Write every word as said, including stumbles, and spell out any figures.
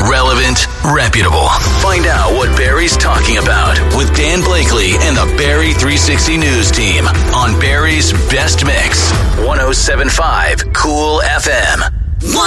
relevant, reputable. Find out what Barrie's talking about with Dan Blakely and the Barrie three sixty News team on Barrie's Best Mix, one oh seven point five Cool F M.